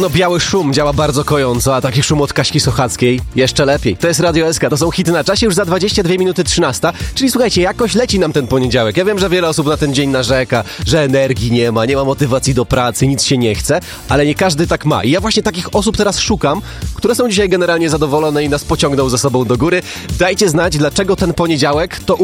No biały szum działa bardzo kojąco, a taki szum od Kaśki Sochackiej jeszcze lepiej. To jest Radio SK, to są hity na czasie, już za 22 minuty 13. Czyli słuchajcie, jakoś leci nam ten poniedziałek. Ja wiem, że wiele osób na ten dzień narzeka, że energii nie ma motywacji do pracy, nic się nie chce, ale nie każdy tak ma. I ja właśnie takich osób teraz szukam, które są dzisiaj generalnie zadowolone i nas pociągną ze sobą do góry. Dajcie znać, dlaczego ten poniedziałek to